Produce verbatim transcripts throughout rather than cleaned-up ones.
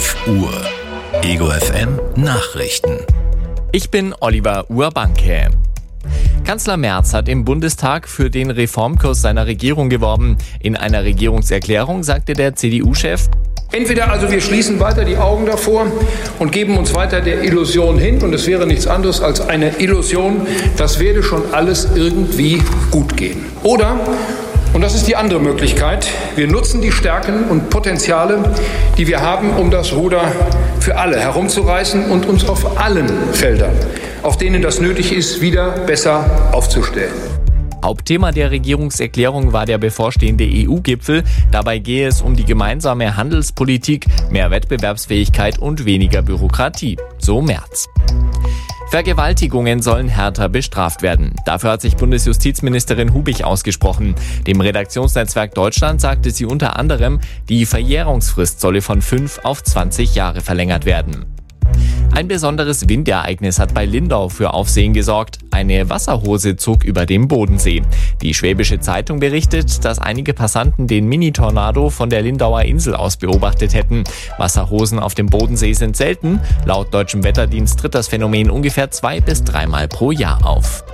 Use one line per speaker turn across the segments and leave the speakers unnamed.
elf Uhr. Ego F M Nachrichten.
Ich bin Oliver Urbanke. Kanzler Merz hat im Bundestag für den Reformkurs seiner Regierung geworben. In einer Regierungserklärung sagte der C D U-Chef:
Entweder also wir schließen weiter die Augen davor und geben uns weiter der Illusion hin, und es wäre nichts anderes als eine Illusion, das werde schon alles irgendwie gut gehen. Oder, und das ist die andere Möglichkeit, wir nutzen die Stärken und Potenziale, die wir haben, um das Ruder für alle herumzureißen und uns auf allen Feldern, auf denen das nötig ist, wieder besser aufzustellen.
Hauptthema der Regierungserklärung war der bevorstehende E U-Gipfel. Dabei gehe es um die gemeinsame Handelspolitik, mehr Wettbewerbsfähigkeit und weniger Bürokratie. So Merz. Vergewaltigungen sollen härter bestraft werden. Dafür hat sich Bundesjustizministerin Hubich ausgesprochen. Dem Redaktionsnetzwerk Deutschland sagte sie unter anderem, die Verjährungsfrist solle von fünf auf zwanzig Jahre verlängert werden. Ein besonderes Windereignis hat bei Lindau für Aufsehen gesorgt. Eine Wasserhose zog über dem Bodensee. Die Schwäbische Zeitung berichtet, dass einige Passanten den Mini-Tornado von der Lindauer Insel aus beobachtet hätten. Wasserhosen auf dem Bodensee sind selten. Laut deutschem Wetterdienst tritt das Phänomen ungefähr zwei bis dreimal pro Jahr auf.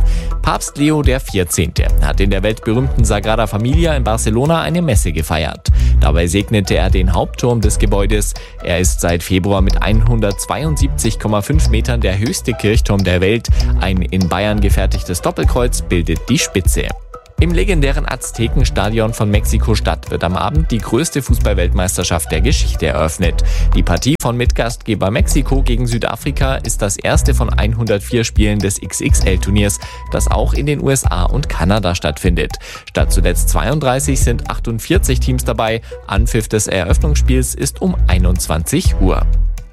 Papst Leo der vierzehnte. hat in der weltberühmten Sagrada Familia in Barcelona eine Messe gefeiert. Dabei segnete er den Hauptturm des Gebäudes. Er ist seit Februar mit hundertzweiundsiebzig Komma fünf Metern der höchste Kirchturm der Welt. Ein in Bayern gefertigtes Doppelkreuz bildet die Spitze. Im legendären Aztekenstadion von Mexiko-Stadt wird am Abend die größte Fußball-Weltmeisterschaft der Geschichte eröffnet. Die Partie von Mitgastgeber Mexiko gegen Südafrika ist das erste von hundertvier Spielen des X X L-Turniers, das auch in den U S A und Kanada stattfindet. Statt zuletzt zweiunddreißig sind achtundvierzig Teams dabei. Anpfiff des Eröffnungsspiels ist um einundzwanzig Uhr.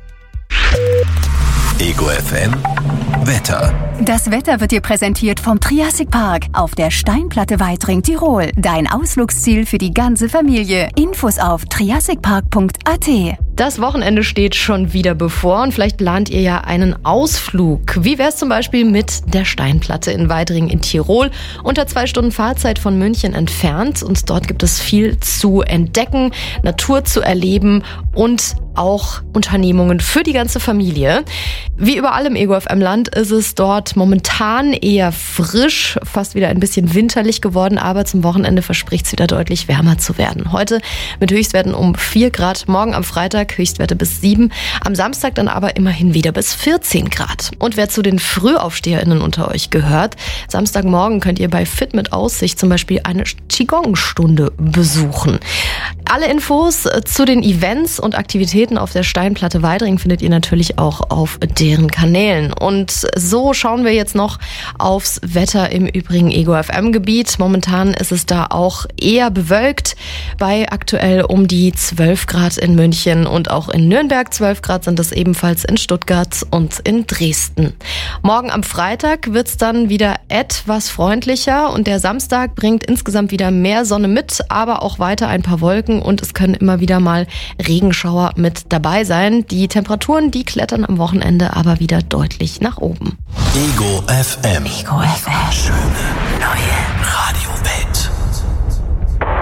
Ego F M Wetter.
Das Wetter wird dir präsentiert vom Triassic Park auf der Steinplatte Weitring, Tirol. Dein Ausflugsziel für die ganze Familie. Infos auf triassic park punkt a t.
Das Wochenende steht schon wieder bevor und vielleicht plant ihr ja einen Ausflug. Wie wär's zum Beispiel mit der Steinplatte in Weitring in Tirol? Unter zwei Stunden Fahrzeit von München entfernt, und dort gibt es viel zu entdecken, Natur zu erleben und auch Unternehmungen für die ganze Familie. Wie überall im Ego F M-Land ist es dort momentan eher frisch, fast wieder ein bisschen winterlich geworden, aber zum Wochenende verspricht es wieder deutlich wärmer zu werden. Heute mit Höchstwerten um vier Grad, morgen am Freitag Höchstwerte bis sieben, am Samstag dann aber immerhin wieder bis vierzehn Grad. Und wer zu den FrühaufsteherInnen unter euch gehört, Samstagmorgen könnt ihr bei Fit mit Aussicht zum Beispiel eine Qigong-Stunde besuchen. Alle Infos zu den Events und Aktivitäten auf der Steinplatte Weitring findet ihr natürlich auch auf deren Kanälen. Und so schauen wir jetzt noch aufs Wetter im übrigen Ego F M-Gebiet. Momentan ist es da auch eher bewölkt, bei aktuell um die zwölf Grad in München, und auch in Nürnberg zwölf Grad sind es ebenfalls in Stuttgart und in Dresden. Morgen am Freitag wird es dann wieder etwas freundlicher, und der Samstag bringt insgesamt wieder mehr Sonne mit, aber auch weiter ein paar Wolken, und es können immer wieder mal Regenschauer mit dabei sein. Die Temperaturen, die klettern am Wochenende aber wieder deutlich nach oben.
Ego F M.
Ego F M.
Schöne neue Radiowelt.